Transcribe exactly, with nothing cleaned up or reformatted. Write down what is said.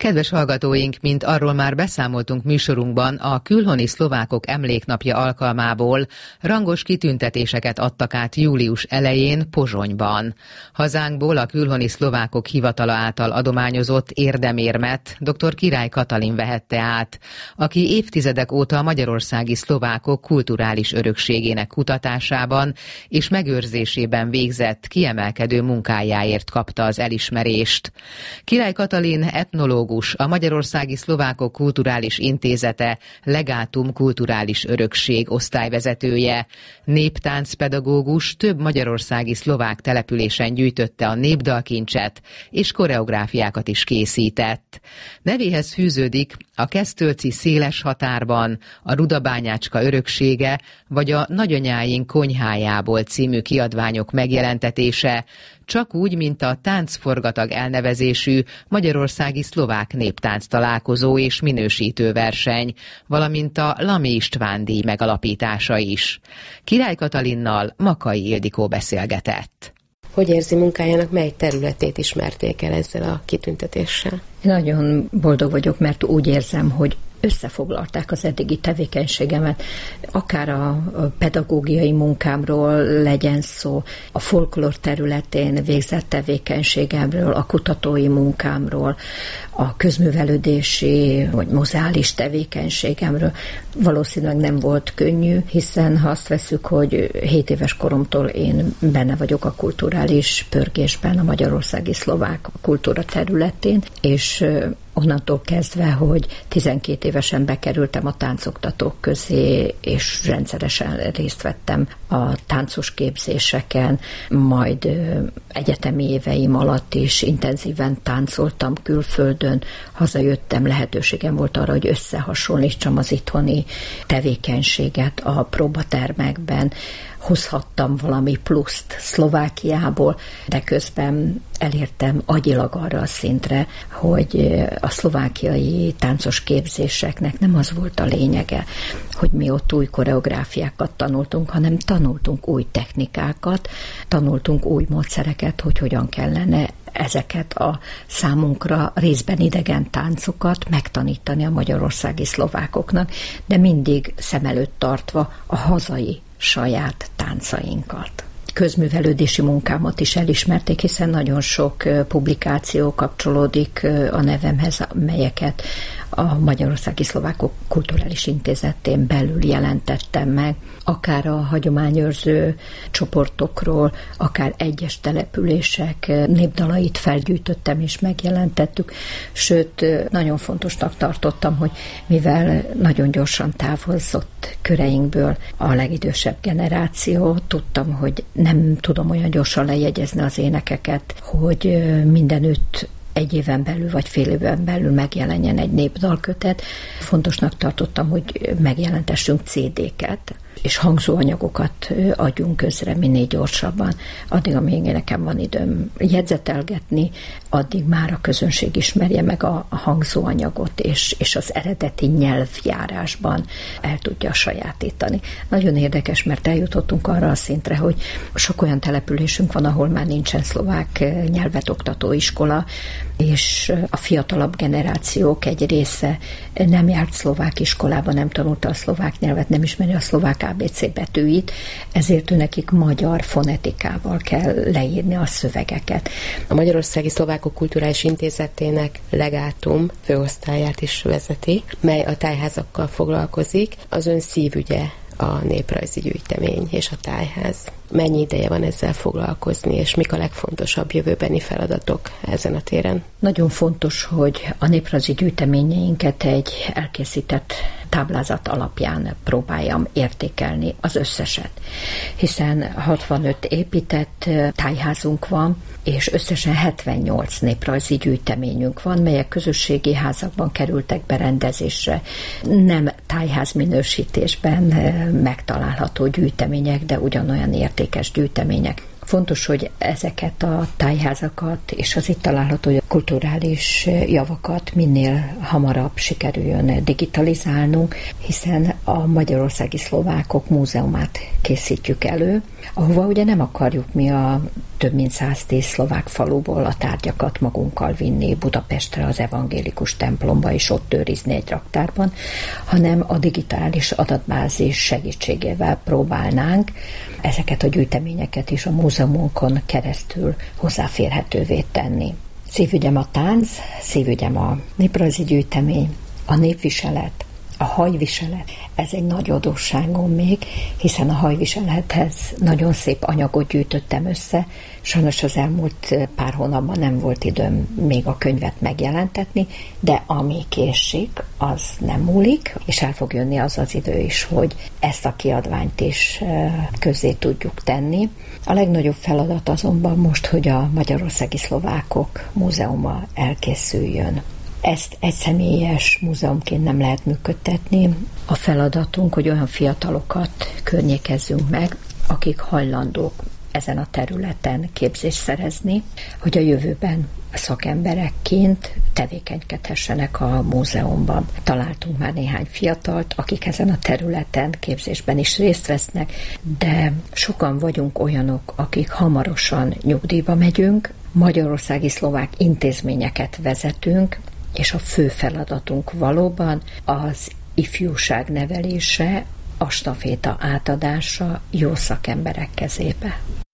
Kedves hallgatóink, mint arról már beszámoltunk műsorunkban, a külhoni szlovákok emléknapja alkalmából rangos kitüntetéseket adtak át július elején Pozsonyban. Hazánkból a külhoni szlovákok hivatala által adományozott érdemérmet dr. Király Katalin vehette át, aki évtizedek óta a magyarországi szlovákok kulturális örökségének kutatásában és megőrzésében végzett kiemelkedő munkájáért kapta az elismerést. Király Katalin etnológus, a Magyarországi Szlovákok Kulturális Intézete Legátum Kulturális Örökség osztályvezetője, néptáncpedagógus, több magyarországi szlovák településen gyűjtötte a népdalkincset, és koreográfiákat is készített. Nevéhez fűződik a Kesztölci Széles határban, a Rudabányácska öröksége, vagy a Nagyanyáink konyhájából című kiadványok megjelentetése, csak úgy, mint a Táncforgatag elnevezésű magyarországi szlovák néptánc találkozó és minősítő verseny, valamint a Lamy István díj megalapítása is. Király Katalinnal Makai Ildikó beszélgetett. Hogy érzi munkájának mely területét ismerték el ezzel a kitüntetéssel? Én nagyon boldog vagyok, mert úgy érzem, hogy összefoglalták az eddigi tevékenységemet, akár a pedagógiai munkámról legyen szó, a folklór területén végzett tevékenységemről, a kutatói munkámról, a közművelődési vagy mozális tevékenységemről. Valószínűleg nem volt könnyű, hiszen ha azt veszük, hogy hét éves koromtól én benne vagyok a kulturális pörgésben, a magyarországi szlovák kultúra területén, és onnantól kezdve, hogy tizenkét évesen bekerültem a táncoktatók közé, és rendszeresen részt vettem a táncos képzéseken, majd egyetemi éveim alatt is intenzíven táncoltam külföldön, hazajöttem, lehetőségem volt arra, hogy összehasonlítsam az itthoni tevékenységet a próbatermekben, hozhattam valami pluszt Szlovákiából, de közben elértem agyilag arra a szintre, hogy a szlovákiai táncos képzéseknek nem az volt a lényege, hogy mi ott új koreográfiákat tanultunk, hanem tanultunk új technikákat, tanultunk új módszereket, hogy hogyan kellene ezeket a számunkra részben idegen táncokat megtanítani a magyarországi szlovákoknak, de mindig szem előtt tartva a hazai saját táncainkat. Közművelődési munkámat is elismerték, hiszen nagyon sok publikáció kapcsolódik a nevemhez, melyeket a Magyarországi Szlovákok Kulturális Intézetén belül jelentettem meg, akár a hagyományőrző csoportokról, akár egyes települések népdalait felgyűjtöttem és megjelentettük, sőt, nagyon fontosnak tartottam, hogy mivel nagyon gyorsan távozott köreinkből a legidősebb generáció, tudtam, hogy nem tudom olyan gyorsan lejegyezni az énekeket, hogy mindenütt egy éven belül vagy fél éven belül megjelenjen egy népdalkötet. Fontosnak tartottam, hogy megjelentessünk cé dé-ket, és hangzóanyagokat adjunk közre minél gyorsabban. Addig, amíg nekem van időm jegyzetelgetni, addig már a közönség ismerje meg a hangzóanyagot, és, és az eredeti nyelvjárásban el tudja sajátítani. Nagyon érdekes, mert eljutottunk arra a szintre, hogy sok olyan településünk van, ahol már nincsen szlovák nyelvet oktató iskola, és a fiatalabb generációk egy része nem járt szlovák iskolába, nem tanulta a szlovák nyelvet, nem ismeri a szlovák á bé cé betűit, ezért nekik magyar fonetikával kell leírni a szövegeket. A Magyarországi Szlovákok Kulturális Intézetének Legátum főosztályát is vezeti, mely a tájházakkal foglalkozik. Az ön szívügye a néprajzi gyűjtemény és a tájház. Mennyi ideje van ezzel foglalkozni, és mik a legfontosabb jövőbeni feladatok ezen a téren? Nagyon fontos, hogy a néprajzi gyűjteményeinket egy elkészített táblázat alapján próbáljam értékelni az összeset. Hiszen hatvanöt épített tájházunk van, és összesen hetvennyolc néprajzi gyűjteményünk van, melyek közösségi házakban kerültek berendezésre. Nem tájház minősítésben megtalálható gyűjtemények, de ugyanolyan értékes gyűjtemények. Fontos, hogy ezeket a tájházakat és az itt található kulturális javakat minél hamarabb sikerüljön digitalizálnunk, hiszen a Magyarországi Szlovákok Múzeumát készítjük elő, ahova ugye nem akarjuk mi a több mint száztíz szlovák faluból a tárgyakat magunkkal vinni Budapestre az evangélikus templomba és ott őrizni egy raktárban, hanem a digitális adatbázis segítségével próbálnánk ezeket a gyűjteményeket is a múzeumunkon keresztül hozzáférhetővé tenni. Szívügyem a tánc, szívügyem a néprajzi gyűjtemény, a népviselet, a hajviselet. Ez egy nagy adósságom még, hiszen a hajviselethez nagyon szép anyagot gyűjtöttem össze. Sajnos az elmúlt pár hónapban nem volt időm még a könyvet megjelentetni, de ami késik, az nem múlik, és el fog jönni az az idő is, hogy ezt a kiadványt is közzé tudjuk tenni. A legnagyobb feladat azonban most, hogy a Magyarországi Szlovákok Múzeuma elkészüljön. Ezt egy személyes múzeumként nem lehet működtetni. A feladatunk, hogy olyan fiatalokat környékezzünk meg, akik hajlandók ezen a területen képzést szerezni, hogy a jövőben szakemberekként tevékenykedhessenek a múzeumban. Találtunk már néhány fiatalt, akik ezen a területen képzésben is részt vesznek, de sokan vagyunk olyanok, akik hamarosan nyugdíjba megyünk, magyarországi szlovák intézményeket vezetünk, és a fő feladatunk valóban az ifjúság nevelése, a staféta átadása jó szakemberek kezébe.